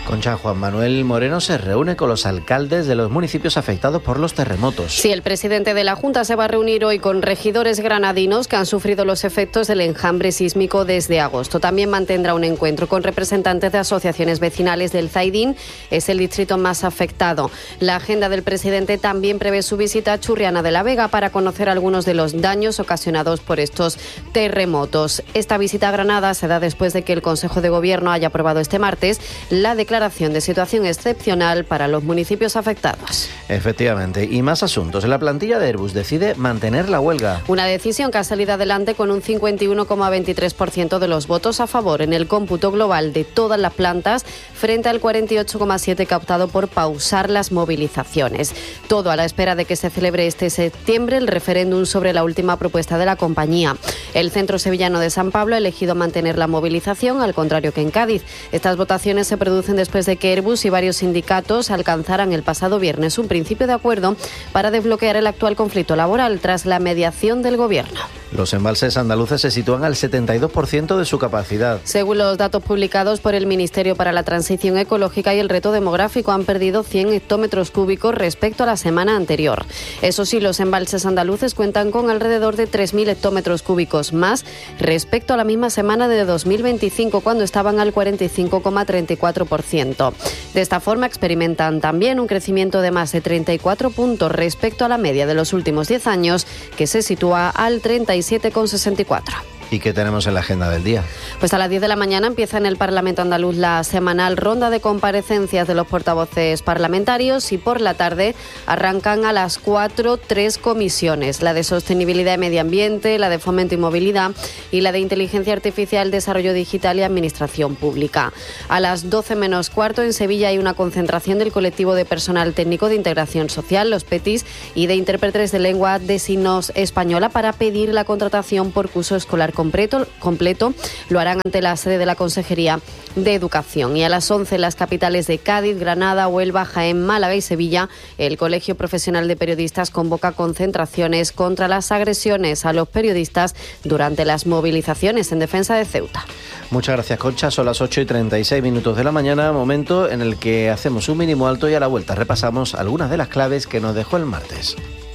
Concha, Juan Manuel Moreno se reúne con los alcaldes de los municipios afectados por los terremotos. Sí, el presidente de la Junta se va a reunir hoy con regidores granadinos que han sufrido los efectos del enjambre sísmico desde agosto. También mantendrá un encuentro con representantes de asociaciones vecinales del Zaidín, es el distrito más afectado. La agenda del presidente también prevé su visita a Churriana de la Vega para conocer algunos de los daños ocasionados por estos terremotos. Esta visita a Granada se da después de que el Consejo de Gobierno haya aprobado este martes la declaración de situación excepcional para los municipios afectados. Efectivamente, y más asuntos. La plantilla de Airbus decide mantener la huelga. Una decisión que ha salido adelante con un 51,23% de los votos a favor en el cómputo global de todas las plantas, frente al 48,7% que ha optado por pausar las movilizaciones. Todo a la espera de que se celebre este septiembre el referéndum sobre la última propuesta de la compañía. El Centro Sevillano de San Pablo ha elegido mantener la movilización, al contrario que en Cádiz. Estas votaciones se producen después de que Airbus y varios sindicatos alcanzaran el pasado viernes un principio de acuerdo para desbloquear el actual conflicto laboral tras la mediación del Gobierno. Los embalses andaluces se sitúan al 72% de su capacidad. Según los datos publicados por el Ministerio para la Transición Ecológica y el Reto Demográfico, han perdido 100 hectómetros cúbicos respecto a la semana anterior. Eso sí, los embalses andaluces cuentan con alrededor de 3.000 hectómetros cúbicos más respecto a la misma semana de 2025, cuando estaban al 45,34%. De esta forma, experimentan también un crecimiento de más de 34 puntos respecto a la media de los últimos 10 años, que se sitúa al 37,64%. ¿Y qué tenemos en la agenda del día? Pues a las 10 de la mañana empieza en el Parlamento andaluz la semanal ronda de comparecencias de los portavoces parlamentarios y por la tarde arrancan a las 4 3 comisiones: la de Sostenibilidad y Medio Ambiente, la de Fomento y Movilidad y la de Inteligencia Artificial, Desarrollo Digital y Administración Pública. A las 12 menos cuarto en Sevilla hay una concentración del colectivo de personal técnico de integración social, los PETIS, y de intérpretes de lengua de signos española para pedir la contratación por curso escolar completo. Lo harán ante la sede de la Consejería de Educación. Y a las 11 en las capitales de Cádiz, Granada, Huelva, Jaén, Málaga y Sevilla, el Colegio Profesional de Periodistas convoca concentraciones contra las agresiones a los periodistas durante las movilizaciones en defensa de Ceuta. Muchas gracias, Concha. Son las 8:36 de la mañana, momento en el que hacemos un mínimo alto y a la vuelta repasamos algunas de las claves que nos dejó el martes.